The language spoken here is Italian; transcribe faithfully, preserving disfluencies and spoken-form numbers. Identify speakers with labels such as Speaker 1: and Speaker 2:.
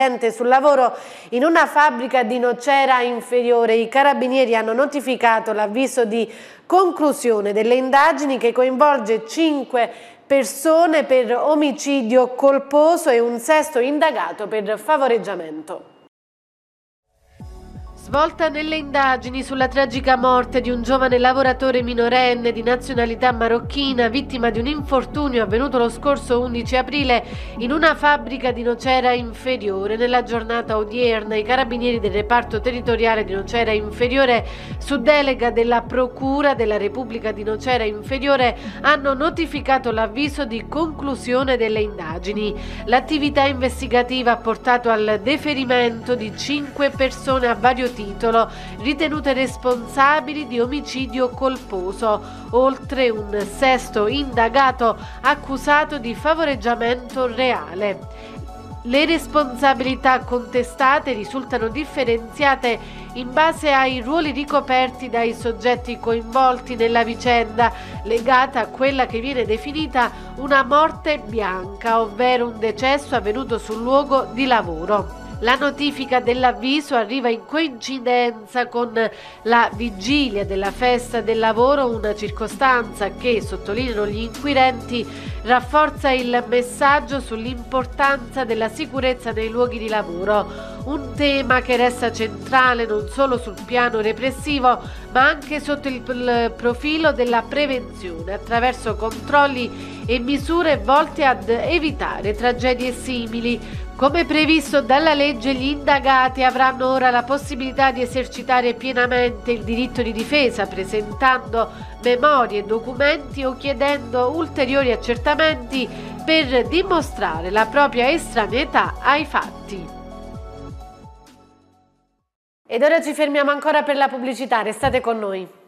Speaker 1: sul lavoro in una fabbrica di Nocera Inferiore. I carabinieri hanno notificato l'avviso di conclusione delle indagini che coinvolge cinque persone per omicidio colposo e un sesto indagato per favoreggiamento. Svolta nelle indagini sulla tragica morte di un giovane lavoratore minorenne di nazionalità marocchina, vittima di un infortunio avvenuto lo scorso undici aprile in una fabbrica di Nocera Inferiore. Nella giornata odierna i carabinieri del reparto territoriale di Nocera Inferiore, su delega della Procura della Repubblica di Nocera Inferiore, hanno notificato l'avviso di conclusione delle indagini. L'attività investigativa ha portato al deferimento di cinque persone a vario titolo titolo ritenute responsabili di omicidio colposo, oltre un sesto indagato accusato di favoreggiamento reale. Le responsabilità contestate risultano differenziate in base ai ruoli ricoperti dai soggetti coinvolti nella vicenda, legata a quella che viene definita una morte bianca, ovvero un decesso avvenuto sul luogo di lavoro. La notifica dell'avviso arriva in coincidenza con la vigilia della festa del lavoro, una circostanza che, sottolineano gli inquirenti, rafforza il messaggio sull'importanza della sicurezza nei luoghi di lavoro, un tema che resta centrale non solo sul piano repressivo ma anche sotto il profilo della prevenzione, attraverso controlli e misure volte ad evitare tragedie simili. Come previsto dalla legge, gli indagati avranno ora la possibilità di esercitare pienamente il diritto di difesa, presentando memorie e documenti o chiedendo ulteriori accertamenti per dimostrare la propria estraneità ai fatti. Ed ora ci fermiamo ancora per la pubblicità, restate con noi.